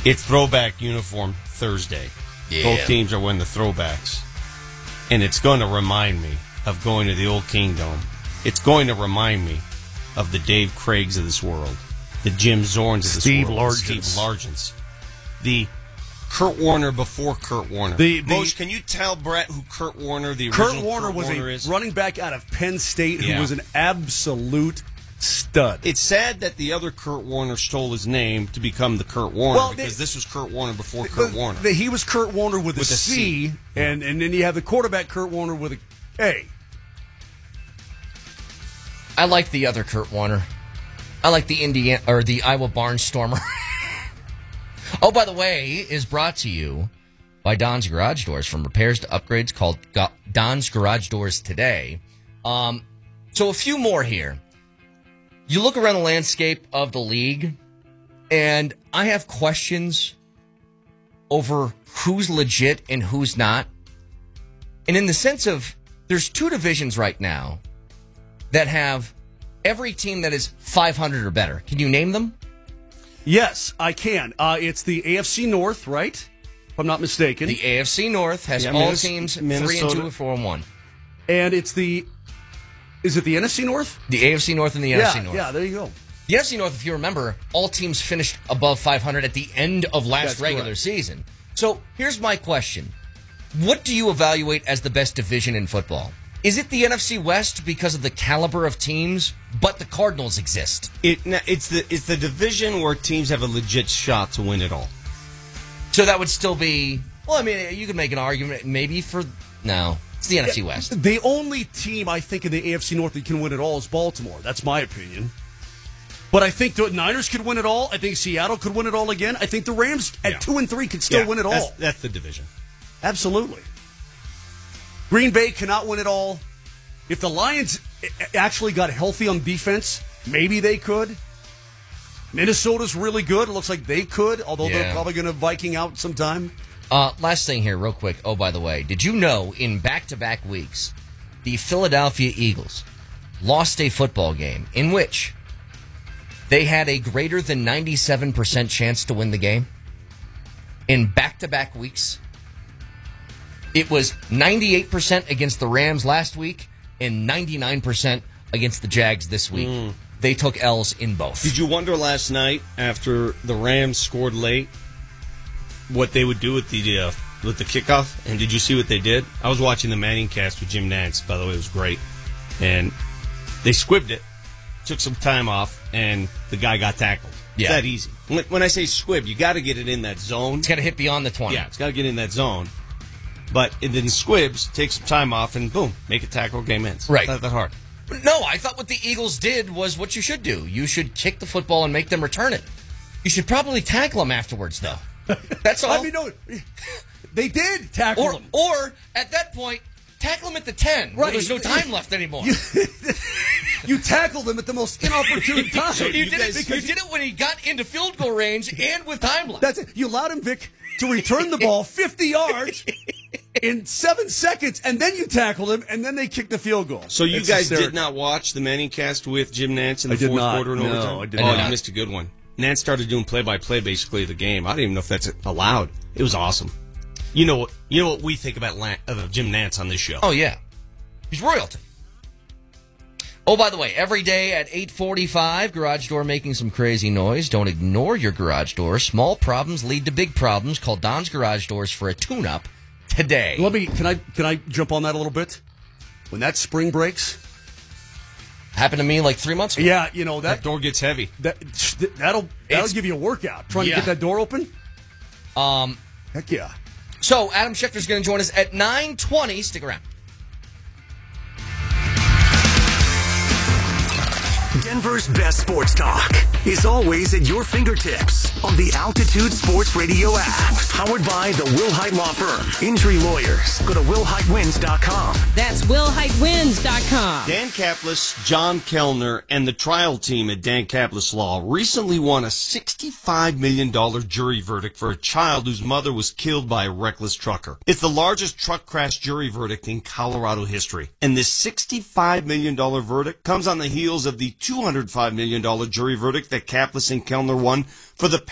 It's Throwback Uniform Thursday. Yeah. Both teams are wearing the throwbacks. And it's going to remind me of going to the old Kingdom. It's going to remind me of the Dave Craigs of this world, the Jim Zorns of this Steve world, Largents. Steve Largents, the Kurt Warner before Kurt Warner. Moshe, can you tell Brett who Kurt Warner, the original Kurt Warner was a is? running back out of Penn State Yeah. who was an absolute stud. It's sad that the other Kurt Warner stole his name to become the Kurt Warner Well, because this was Kurt Warner before Kurt Warner. He was Kurt Warner with a C, C. and then you have the quarterback Kurt Warner with a A. I like the other Kurt Warner. I like the the Iowa Barnstormer. Oh, by the way, is brought to you by Don's Garage Doors. From repairs to upgrades, called Don's Garage Doors today. So a few more here. You look around the landscape of the league, and I have questions over who's legit and who's not. And in the sense of, there's two divisions right now that have every team that is 500 or better. Can you name them? Yes, I can. It's the AFC North, right? If I'm not mistaken. The AFC North has all teams 3-2 or 4-1. And it's the... Is it the NFC North? The AFC North and the NFC North. Yeah, there you go. The NFC North, if you remember, all teams finished above 500 at the end of last regular season. So here's my question. What do you evaluate as the best division in football? Is it the NFC West because of the caliber of teams, but the Cardinals exist? It's the division where teams have a legit shot to win it all. So that would still be... Well, I mean, you could make an argument maybe for... No, it's the NFC West. The only team I think in the AFC North that can win it all is Baltimore. That's my opinion. But I think the Niners could win it all. I think Seattle could win it all again. I think the Rams at 2-3 could still win it all. That's the division. Absolutely. Green Bay cannot win it all. If the Lions actually got healthy on defense, maybe they could. Minnesota's really good. It looks like they could, although they're probably going to Viking out sometime. Last thing here, real quick. Oh, by the way, did you know in back-to-back weeks, the Philadelphia Eagles lost a football game in which they had a greater than 97% chance to win the game? In back-to-back weeks, it was 98% against the Rams last week and 99% against the Jags this week. They took L's in both. Did you wonder last night after the Rams scored late what they would do with the kickoff? And did you see what they did? I was watching the Manning cast with Jim Nantz. By the way, it was great. And they squibbed it, took some time off, and the guy got tackled. Yeah. It's that easy. When I say squib, you got to get it in that zone. It's got to hit beyond the 20. Yeah, it's got to get in that zone. But it then squibs, take some time off, and boom, make a tackle, game ends. Right. Not that hard. No, I thought what the Eagles did was what you should do. You should kick the football and make them return it. You should probably tackle them afterwards, though. That's all. I mean, no, they did tackle them. Or, at that point, tackle them at the 10. Right. There's no time left anymore. You tackled them at the most inopportune time. You did it when he got into field goal range and with time left. That's it. You allowed him, Vic, to return the ball 50 yards in 7 seconds, and then you tackled him, and then they kicked the field goal. So you guys did not watch the Manning cast with Jim Nantz in the fourth quarter and overtime? No, I did not. You missed a good one. Nantz started doing play-by-play basically of the game. I don't even know if that's allowed. It was awesome. You know what we think about Jim Nantz on this show. Oh, yeah. He's royalty. Oh, by the way, every day at 8:45, garage door making some crazy noise. Don't ignore your garage door. Small problems lead to big problems. Call Don's Garage Doors for a tune-up today. Can I jump on that a little bit? When that spring breaks, happened to me like 3 months ago. Yeah, you know that door gets heavy. That'll give you a workout trying to get that door open. Heck yeah. So Adam Schefter's going to join us at 9:20. Stick around. Denver's best sports talk is always at your fingertips on the Altitude Sports Radio app. Powered by the Wilhite Law Firm. Injury lawyers. Go to WilhiteWins.com. That's WilhiteWins.com. Dan Caplis, John Kellner, and the trial team at Dan Caplis Law recently won a $65 million jury verdict for a child whose mother was killed by a reckless trucker. It's the largest truck crash jury verdict in Colorado history. And this $65 million verdict comes on the heels of the $205 million jury verdict that Caplis and Kellner won for the